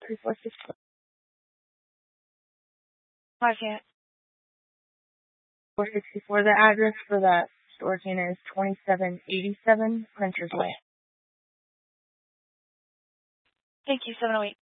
3464. Podcast. 464. The address for that storage unit is 2787 Printer's Way. Thank you, 708.